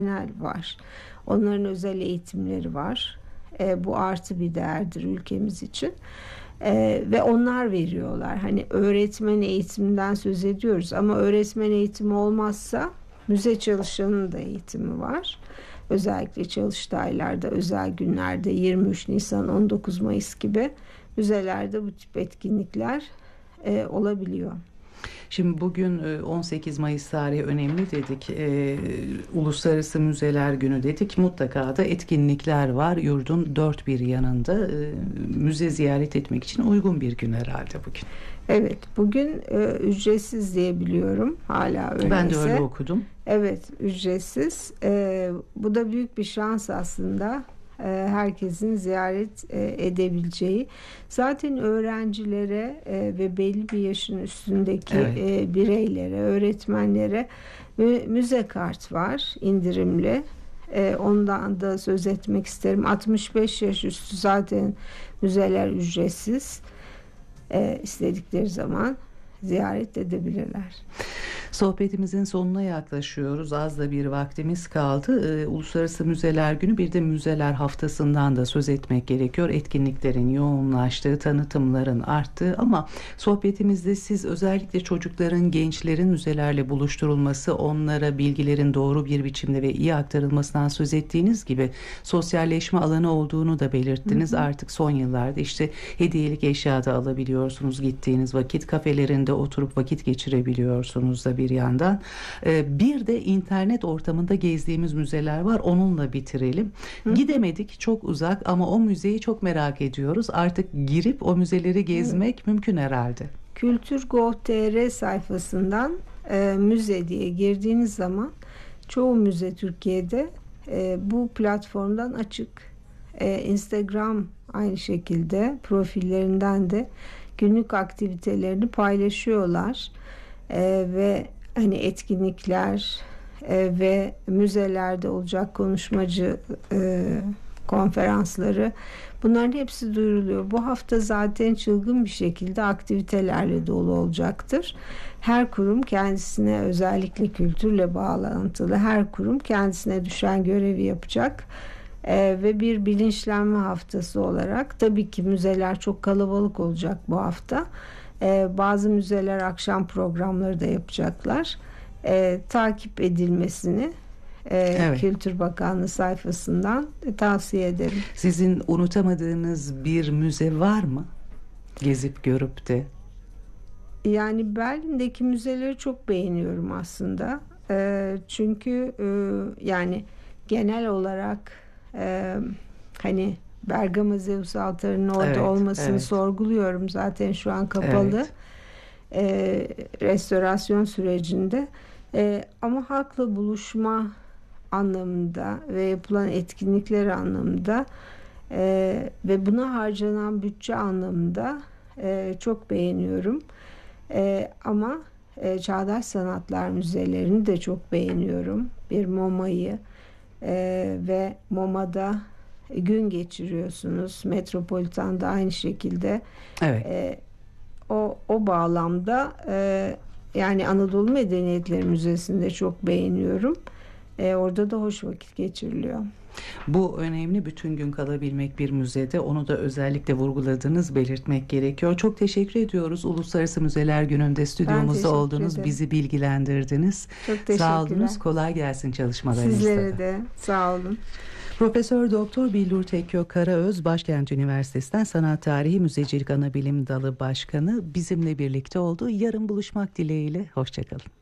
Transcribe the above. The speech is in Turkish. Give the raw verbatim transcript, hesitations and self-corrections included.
var. Onların özel eğitimleri var. E, bu artı bir değerdir ülkemiz için. E, ve onlar veriyorlar. Hani öğretmen eğitiminden söz ediyoruz ama öğretmen eğitimi olmazsa müze çalışanının da eğitimi var. Özellikle çalıştaylarda, özel günlerde yirmi üç Nisan, on dokuz Mayıs gibi müzelerde bu tip etkinlikler e, olabiliyor. Şimdi bugün on sekiz Mayıs tarihi önemli dedik. E, Uluslararası Müzeler Günü dedik. Mutlaka da etkinlikler var. Yurdun dört bir yanında e, müze ziyaret etmek için uygun bir gün herhalde bugün. Evet, bugün e, ücretsiz diye biliyorum. Hala öyleyse. Ben de öyle okudum. Evet, ücretsiz. E, bu da büyük bir şans aslında. E, herkesin ziyaret e, edebileceği. Zaten öğrencilere e, ve belli bir yaşın üstündeki Evet. e, bireylere, öğretmenlere mü- müze kart var, indirimli. E, ondan da söz etmek isterim. altmış beş yaş üstü zaten müzeler ücretsiz. E, istedikleri zaman ziyaret edebilirler. Sohbetimizin sonuna yaklaşıyoruz. Az da bir vaktimiz kaldı. Ee, Uluslararası Müzeler Günü, bir de Müzeler Haftası'ndan da söz etmek gerekiyor. Etkinliklerin yoğunlaştığı, tanıtımların arttığı ama sohbetimizde siz özellikle çocukların, gençlerin müzelerle buluşturulması, onlara bilgilerin doğru bir biçimde ve iyi aktarılmasından söz ettiğiniz gibi sosyalleşme alanı olduğunu da belirttiniz. Hı hı. Artık son yıllarda işte hediyelik eşya da alabiliyorsunuz gittiğiniz vakit. Kafelerinde oturup vakit geçirebiliyorsunuz da bir yandan. Ee, bir de internet ortamında gezdiğimiz müzeler var. Onunla bitirelim. Hı. Gidemedik, çok uzak ama o müzeyi çok merak ediyoruz. Artık girip o müzeleri gezmek Hı. mümkün herhalde. Kültür nokta gov nokta tr sayfasından e, müze diye girdiğiniz zaman çoğu müze Türkiye'de e, bu platformdan açık. E, Instagram aynı şekilde profillerinden de günlük aktivitelerini paylaşıyorlar. Ee, ve hani etkinlikler e, ve müzelerde olacak konuşmacı e, konferansları, bunların hepsi duyuruluyor. Bu hafta zaten çılgın bir şekilde aktivitelerle dolu olacaktır. Her kurum kendisine, özellikle kültürle bağlantılı her kurum kendisine düşen görevi yapacak. Ee, ve bir bilinçlenme haftası olarak tabii ki müzeler çok kalabalık olacak bu hafta. Ee, bazı müzeler akşam programları da yapacaklar. Ee, takip edilmesini e, evet. Kültür Bakanlığı sayfasından e, tavsiye ederim. Sizin unutamadığınız bir müze var mı? Gezip görüp de. Yani Berlin'deki müzeleri çok beğeniyorum aslında. E, çünkü e, yani genel olarak e, hani Bergama Zeus altarının orada evet, olmasını evet. sorguluyorum. Zaten şu an kapalı. Evet. E, restorasyon sürecinde. E, ama halkla buluşma anlamında ve yapılan etkinlikler anlamında e, ve buna harcanan bütçe anlamında e, çok beğeniyorum. E, ama e, Çağdaş Sanatlar Müzelerini de çok beğeniyorum. Bir MoMA'yı e, ve MoMA'da gün geçiriyorsunuz. Metropolitan'da aynı şekilde. Evet. E, o o bağlamda e, yani Anadolu Medeniyetleri Müzesi'nde çok beğeniyorum. E, orada da hoş vakit geçiriliyor. Bu önemli, bütün gün kalabilmek bir müzede, onu da özellikle vurguladığınız, belirtmek gerekiyor. Çok teşekkür ediyoruz. Uluslararası Müzeler Günü'nde stüdyomuzda oldunuz, ederim. Bizi bilgilendirdiniz. Çok teşekkürler. Sağ olunuz, kolay gelsin çalışmalarınızda. Sizlere de sağ olun. Profesör Doktor Billur Tekkök Karaöz, Başkent Üniversitesi'nden Sanat Tarihi Müzecilik Anabilim Dalı Başkanı bizimle birlikte oldu. Yarın buluşmak dileğiyle, hoşça kalın.